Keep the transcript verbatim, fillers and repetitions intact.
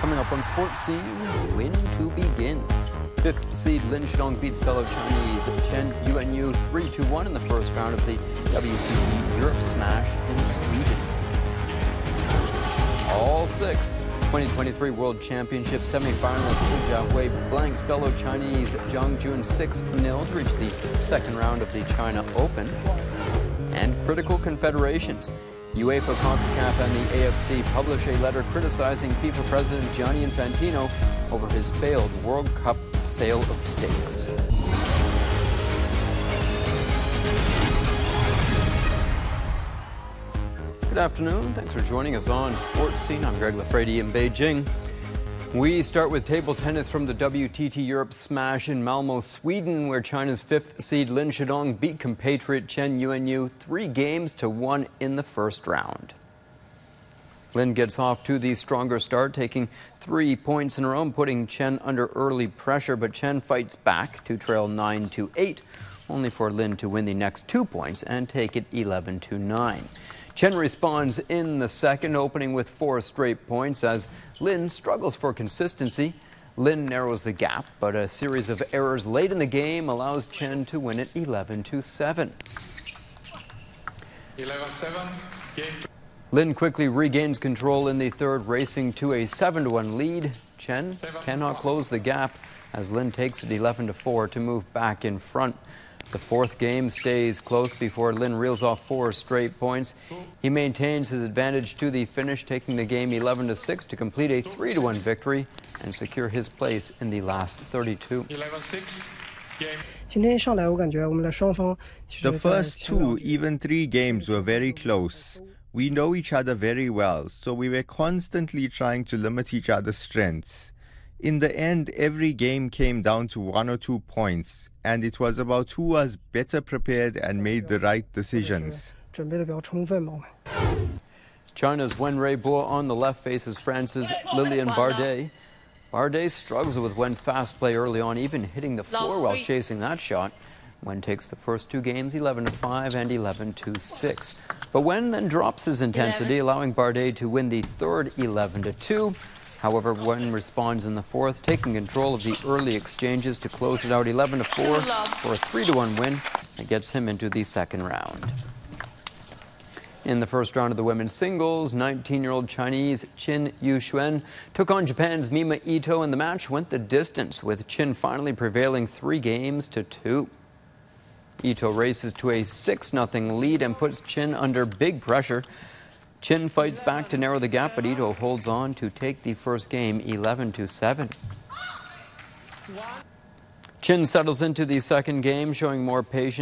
Coming up on Sports Scene, win to begin. Fifth seed Lin Shidong beats fellow Chinese Chen Yuanyu three two one in the first round of the W T T Europe Smash in Sweden. All six twenty twenty-three World Championship semifinalist Su Jiahui blanks fellow Chinese Zhang Jun six nil to reach the second round of the China Open. And critical confederations. UEFA, CONCACAF and the A F C publish a letter criticizing FIFA President Gianni Infantino over his failed World Cup sale of stakes. Good afternoon. Thanks for joining us on Sports Scene. I'm Greg Lafredi in Beijing. We start with table tennis from the W T T Europe Smash in Malmo, Sweden, where China's fifth seed Lin Shidong beat compatriot Chen Yuanyu three games to one in the first round. Lin gets off to the stronger start, taking three points in a row, putting Chen under early pressure, but Chen fights back to trail nine to eight, only for Lin to win the next two points and take it eleven to nine. Chen responds in the second, opening with four straight points as Lin struggles for consistency. Lin narrows the gap, but a series of errors late in the game allows Chen to win it eleven to seven. eleven seven. Game. Lin quickly regains control in the third, racing to a seven to one lead. Chen cannot close the gap as Lin takes it eleven to four to move back in front. The fourth game stays close before Lin reels off four straight points. He maintains his advantage to the finish, taking the game eleven to six to complete a three to one victory and secure his place in the last thirty-two. eleven six. Game. The first two, even three games were very close. We know each other very well, so we were constantly trying to limit each other's strengths. In the end, every game came down to one or two points, and it was about who was better prepared and made the right decisions. China's Wenrui Bo on the left faces France's Lilian Bardet. Bardet struggles with Wen's fast play early on, even hitting the floor while chasing that shot. Wen takes the first two games eleven to five and eleven to six. But Wen then drops his intensity, allowing Bardet to win the third eleven to two. However, Wen responds in the fourth, taking control of the early exchanges to close it out eleven to four for a three to one win that gets him into the second round. In the first round of the women's singles, nineteen-year-old Chinese Qin Yuxuan took on Japan's Mima Ito, and the match went the distance, with Qin finally prevailing three games to two. Ito races to a six nothing lead and puts Qin under big pressure. Qin fights back to narrow the gap, but Ito holds on to take the first game eleven to seven. Qin settles into the second game, showing more patience.